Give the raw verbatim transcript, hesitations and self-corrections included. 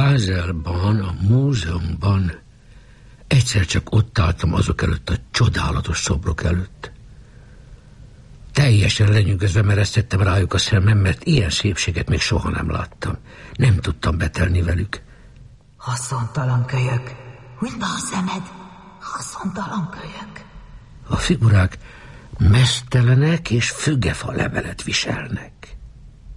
Bázelban, a múzeumban egyszer csak ott álltam azok előtt a csodálatos szobrok előtt. Teljesen lenyűgözve meresztettem rájuk a szemem, mert ilyen szépséget még soha nem láttam. Nem tudtam betelni velük. Haszontalan kölyök. Húgyd be a szemed. Haszontalan kölyök. A figurák meztelenek és fügefa levelet viselnek.